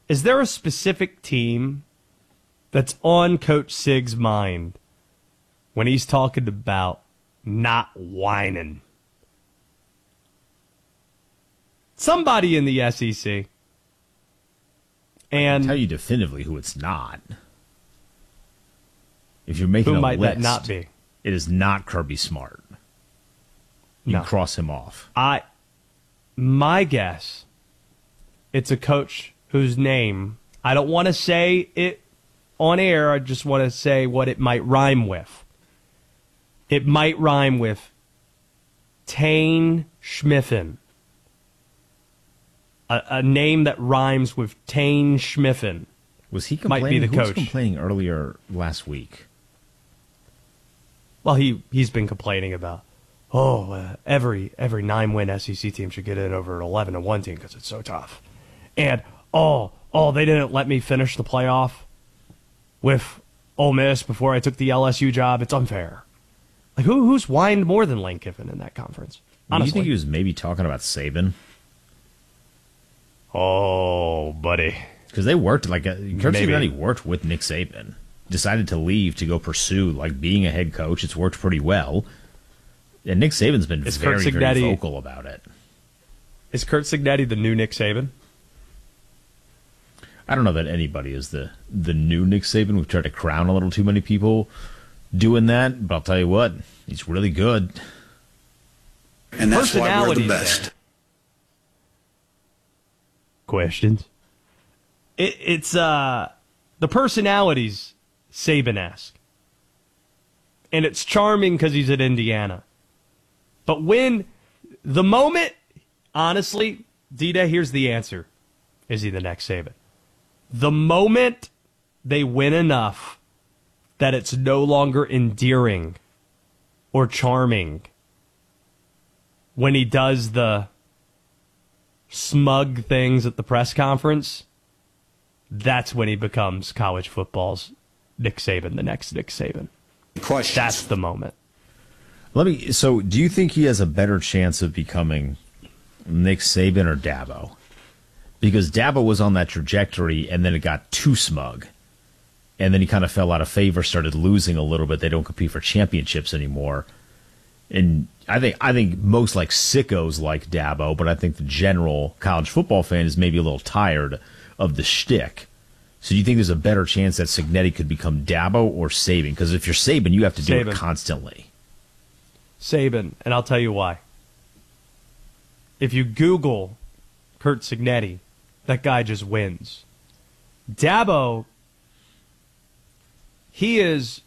Is there a specific team that's on Coach Sig's mind when he's talking about not whining? Somebody in the SEC. And I can tell you definitively who it's not. If you're making who a might list, that not be? It is not Kirby Smart. You No. cross him off. My guess, it's a coach whose name, I don't want to say it on air, I just want to say what it might rhyme with. It might rhyme with Tane Schmiffen. A name that rhymes with Tane Schmiffen. Was he Might be complaining? the Who was coach. complaining earlier last week? Well, he's been complaining about, every 9-win SEC team should get in over an 11-1 team because it's so tough. And, they didn't let me finish the playoff with Ole Miss before I took the LSU job. It's unfair. Like, who's whined more than Lane Kiffin in that conference? Do Honestly. you think he was maybe talking about Saban? Oh, buddy. Because they worked, Kirk Maybe. Sirianni worked with Nick Saban. Decided to leave to go pursue, being a head coach. It's worked pretty well. And Nick Saban's been very vocal about it. Is Kurt Cignetti the new Nick Saban? I don't know that anybody is the new Nick Saban. We've tried to crown a little too many people doing that, but I'll tell you what, he's really good. And that's why we're the best. There. Questions? It's the personalities Saban-esque. And it's charming because he's at Indiana. But the moment, honestly, Dita, here's the answer. Is he the next Saban? The moment they win enough that it's no longer endearing or charming, when he does the smug things at the press conference, that's when he becomes college football's Nick Saban, the next Nick Saban. Questions. That's the moment. So do you think he has a better chance of becoming Nick Saban or Dabo? Because Dabo was on that trajectory, and then it got too smug. And then he kind of fell out of favor, started losing a little bit. They don't compete for championships anymore. And I think most sickos like Dabo, but I think the general college football fan is maybe a little tired of the shtick. So do you think there's a better chance that Cignetti could become Dabo or Saban? Because if you're Saban, you have to do it constantly. Saban, and I'll tell you why. If you Google Kurt Cignetti, that guy just wins. Dabo, he is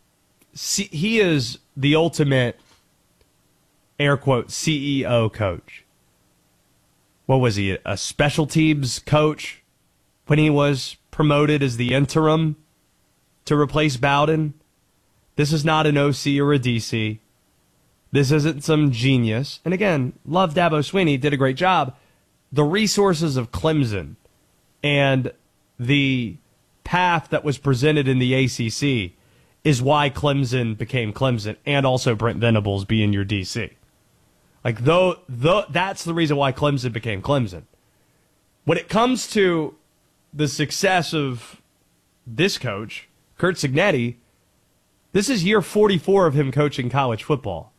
the ultimate, air quote, CEO coach. What was he, a special teams coach when he was promoted as the interim to replace Bowden? This is not an OC or a DC. This isn't some genius. And again, love Dabo Swinney, did a great job. The resources of Clemson and the path that was presented in the ACC is why Clemson became Clemson, and also Brent Venables being your DC. That's the reason why Clemson became Clemson. When it comes to the success of this coach, Kurt Cignetti, this is year 44 of him coaching college football.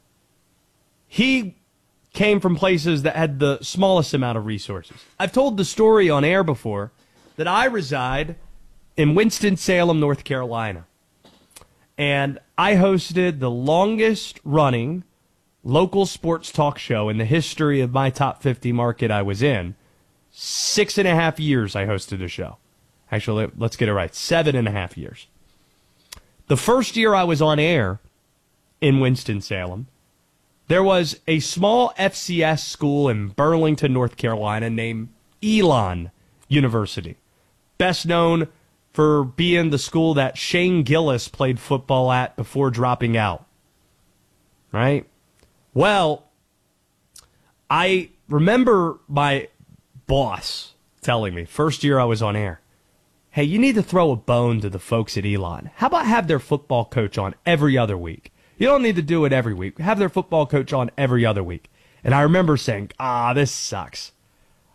He came from places that had the smallest amount of resources. I've told the story on air before that I reside in Winston-Salem, North Carolina. And I hosted the longest running local sports talk show in the history of my top 50 market I was in. 6.5 years I hosted a show. Actually, let's get it right. 7.5 years. The first year I was on air in Winston-Salem, there was a small FCS school in Burlington, North Carolina named Elon University. Best known for being the school that Shane Gillis played football at before dropping out. Right? Well, I remember my boss telling me, first year I was on air, hey, you need to throw a bone to the folks at Elon. How about have their football coach on every other week? You don't need to do it every week. Have their football coach on every other week. And I remember saying, this sucks.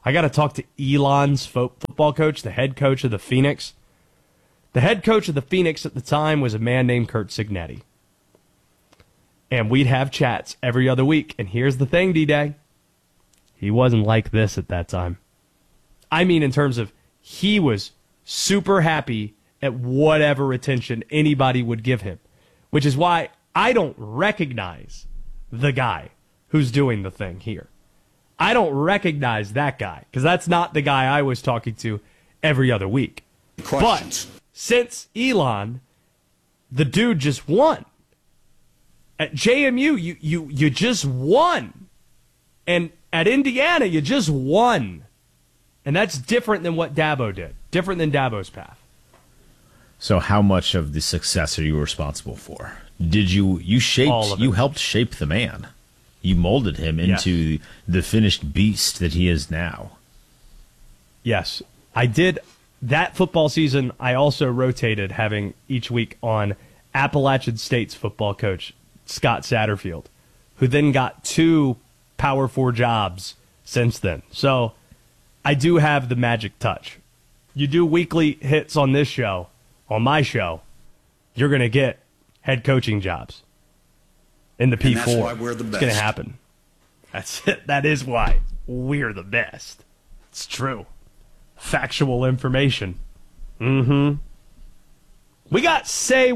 I got to talk to Elon's football coach, the head coach of the Phoenix. The head coach of the Phoenix at the time was a man named Curt Cignetti. And we'd have chats every other week. And here's the thing, D-Day. He wasn't like this at that time. I mean, in terms of he was super happy at whatever attention anybody would give him, which is why I don't recognize the guy who's doing the thing here. I don't recognize that guy because that's not the guy I was talking to every other week. Questions. But since Elon, the dude just won. At JMU, you just won. And at Indiana, you just won. And that's different than what Dabo did. Different than Dabo's path. So how much of the success are you responsible for? Did you helped shape the man. You molded him into the finished beast that he is now. Yes, I did. That football season, I also rotated having each week on Appalachian State's football coach, Scott Satterfield, who then got 2 Power 4 jobs since then. So I do have the magic touch. You do weekly hits on this show, on my show, you're going to get head coaching jobs in the P4. And that's why we're the best. It's going to happen. That's it. That is why we're the best. It's true. Factual information. We got Say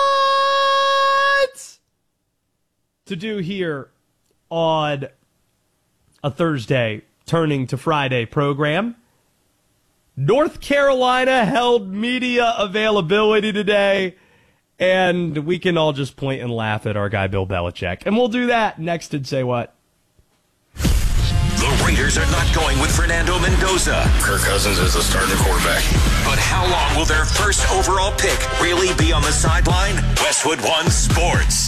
What to do here on a Thursday turning to Friday program. North Carolina held media availability today, and we can all just point and laugh at our guy Bill Belichick. And we'll do that next and Say What. The Raiders are not going with Fernando Mendoza. Kirk Cousins is the starting quarterback. But how long will their first overall pick really be on the sideline? Westwood One Sports.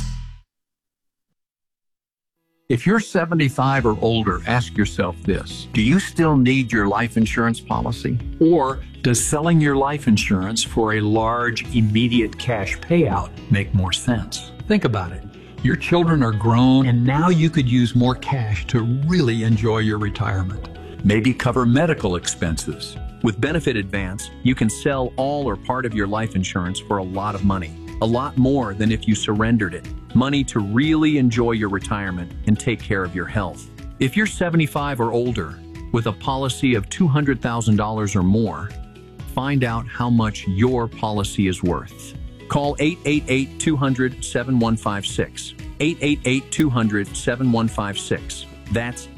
If you're 75 or older, ask yourself this. Do you still need your life insurance policy? Or does selling your life insurance for a large, immediate cash payout make more sense? Think about it. Your children are grown, and now you could use more cash to really enjoy your retirement. Maybe cover medical expenses. With Benefit Advance, you can sell all or part of your life insurance for a lot of money. A lot more than if you surrendered it. Money to really enjoy your retirement and take care of your health. If you're 75 or older with a policy of $200,000 or more, find out how much your policy is worth. Call 888-200-7156. 888-200-7156. That's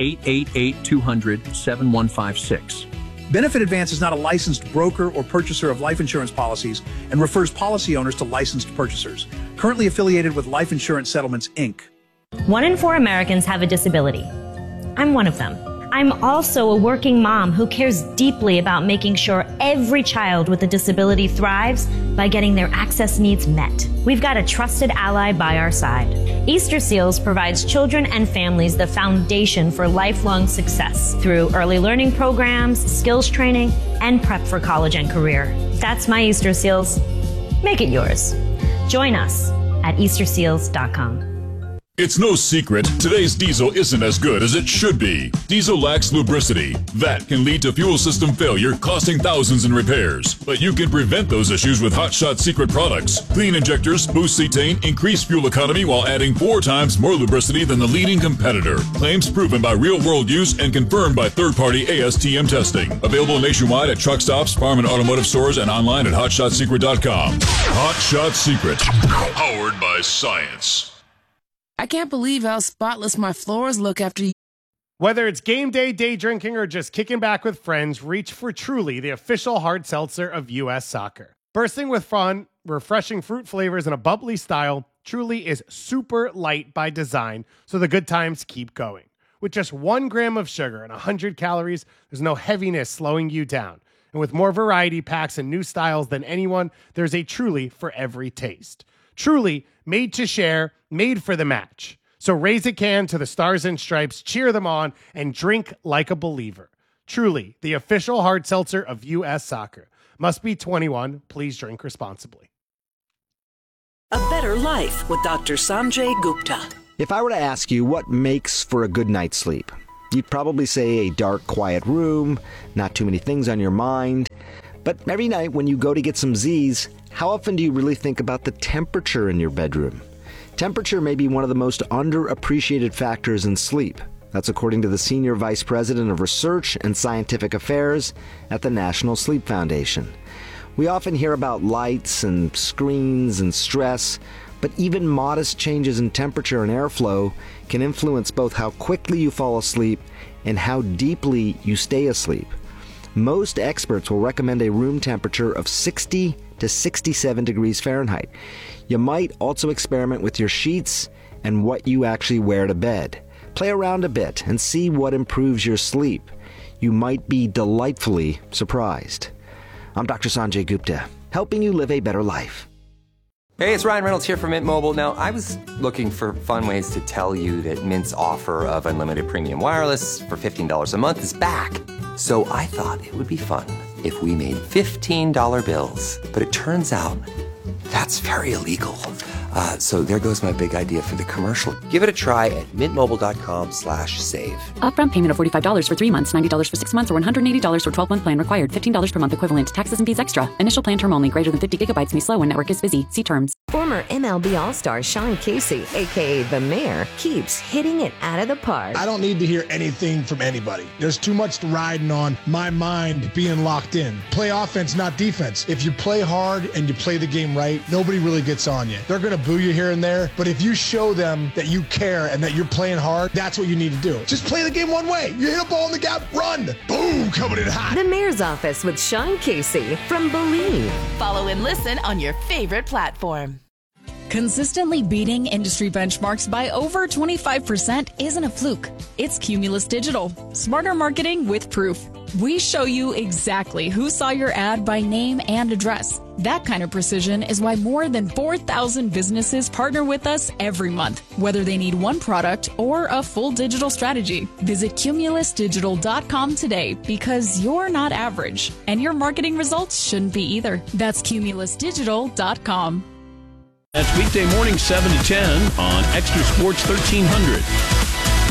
888-200-7156. Benefit Advance is not a licensed broker or purchaser of life insurance policies and refers policy owners to licensed purchasers. Currently affiliated with Life Insurance Settlements, Inc. 1 in 4 Americans have a disability. I'm one of them. I'm also a working mom who cares deeply about making sure every child with a disability thrives by getting their access needs met. We've got a trusted ally by our side. Easter Seals provides children and families the foundation for lifelong success through early learning programs, skills training, and prep for college and career. That's my Easter Seals. Make it yours. Join us at EasterSeals.com. It's no secret, today's diesel isn't as good as it should be. Diesel lacks lubricity. That can lead to fuel system failure, costing thousands in repairs. But you can prevent those issues with Hot Shot Secret products. Clean injectors, boost cetane, increase fuel economy while adding 4 times more lubricity than the leading competitor. Claims proven by real-world use and confirmed by third-party ASTM testing. Available nationwide at truck stops, farm and automotive stores, and online at HotShotSecret.com. Hot Shot Secret. Powered by science. I can't believe how spotless my floors look after you. Whether it's game day, day drinking, or just kicking back with friends, reach for Truly, the official hard seltzer of U.S. Soccer. Bursting with fun, refreshing fruit flavors, and a bubbly style, Truly is super light by design, so the good times keep going. With just 1 gram of sugar and 100 calories, there's no heaviness slowing you down. And with more variety packs and new styles than anyone, there's a Truly for every taste. Truly, made to share, made for the match. So raise a can to the Stars and Stripes, cheer them on, and drink like a believer. Truly, the official hard seltzer of U.S. Soccer. Must be 21. Please drink responsibly. A better life with Dr. Sanjay Gupta. If I were to ask you what makes for a good night's sleep, You'd probably say a dark, quiet room, not too many things on your mind. But every night when you go to get some Z's, how often do you really think about the temperature in your bedroom? Temperature may be one of the most underappreciated factors in sleep. That's according to the Senior Vice President of Research and Scientific Affairs at the National Sleep Foundation. We often hear about lights and screens and stress, but even modest changes in temperature and airflow can influence both how quickly you fall asleep and how deeply you stay asleep. Most experts will recommend a room temperature of 60 to 67 degrees Fahrenheit. You might also experiment with your sheets and what you actually wear to bed. Play around a bit and see what improves your sleep. You might be delightfully surprised. I'm Dr. Sanjay Gupta, helping you live a better life. Hey, it's Ryan Reynolds here from Mint Mobile. Now, I was looking for fun ways to tell you that Mint's offer of unlimited premium wireless for $15 a month is back. So I thought it would be fun if we made $15 bills. But it turns out that's very illegal. So there goes my big idea for the commercial. Give it a try at mintmobile.com/save. Upfront payment of $45 for 3 months, $90 for 6 months, or $180 for 12-month plan required. $15 per month equivalent. Taxes and fees extra. Initial plan term only. Greater than 50 gigabytes may slow when network is busy. See terms. Former MLB All-Star Sean Casey, a.k.a. The Mayor, keeps hitting it out of the park. I don't need to hear anything from anybody. There's too much riding on my mind being locked in. Play offense, not defense. If you play hard and you play the game right, nobody really gets on you. They're going to boo you here and there, but if you show them that you care and that you're playing hard, that's what you need to do. Just play the game one way. You hit a ball in the gap, run. Boom, coming in hot. The Mayor's Office with Sean Casey from Believe. Follow and listen on your favorite platform. Consistently beating industry benchmarks by over 25% isn't a fluke. It's Cumulus Digital. Smarter marketing with proof. We show you exactly who saw your ad by name and address. That kind of precision is why more than 4,000 businesses partner with us every month, whether they need one product or a full digital strategy. Visit cumulusdigital.com today because you're not average, and your marketing results shouldn't be either. That's cumulusdigital.com. That's weekday morning 7 to 10 on Extra Sports 1300.